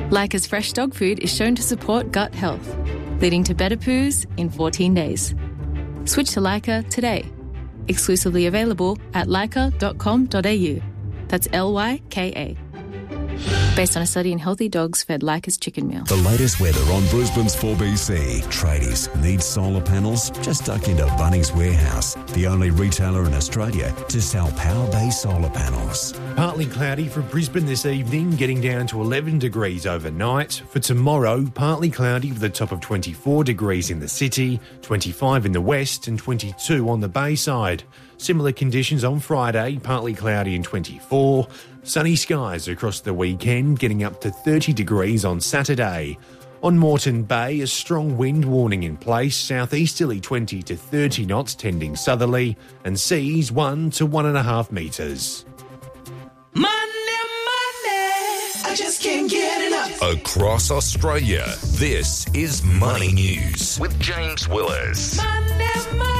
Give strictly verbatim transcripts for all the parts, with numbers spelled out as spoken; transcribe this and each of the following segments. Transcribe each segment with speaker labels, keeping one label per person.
Speaker 1: Leica's fresh dog food is shown to support gut health, leading to better poos in fourteen days. Switch to Leica today. Exclusively available at leica dot com dot a u. That's L Y K A. Based on a study in healthy dogs fed Leica's chicken meal.
Speaker 2: The latest weather on Brisbane's four B C. Tradies need solar panels? Just duck into Bunnings Warehouse, the only retailer in Australia to sell power-based solar panels.
Speaker 3: Partly cloudy for Brisbane this evening, getting down to eleven degrees overnight. For tomorrow, partly cloudy with a top of twenty-four degrees in the city, twenty-five in the west and twenty-two on the Bayside. Similar conditions on Friday, partly cloudy and twenty-four. Sunny skies across the weekend, getting up to thirty degrees on Saturday. On Moreton Bay, a strong wind warning in place, southeasterly twenty to thirty knots tending southerly, and seas one to one and a half metres.
Speaker 4: Money, money, I just can't get enough.
Speaker 2: Across Australia, this is Money News with James Willis.
Speaker 4: Money, money.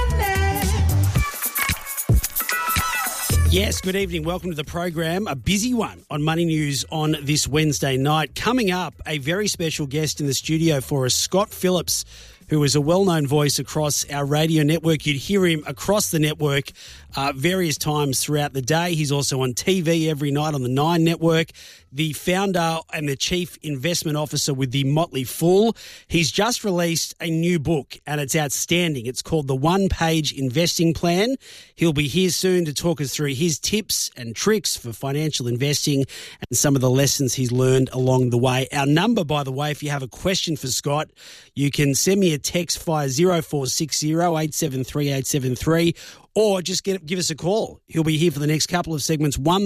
Speaker 5: Yes, good evening. Welcome to the program. A busy one on Money News on this Wednesday night. Coming up, a very special guest in the studio for us, Scott Phillips, who is a well-known voice across our radio network. You'd hear him across the network uh, various times throughout the day. He's also on T V every night on the Nine Network, the founder and the chief investment officer with the Motley Fool. He's just released a new book, and it's outstanding. It's called The One Page Investing Plan. He'll be here soon to talk us through his tips and tricks for financial investing and some of the lessons he's learned along the way. Our number, by the way, if you have a question for Scott, you can send me a text via zero four six zero eight seven three eight seven three or just get, give us a call. He'll be here for the next couple of segments. One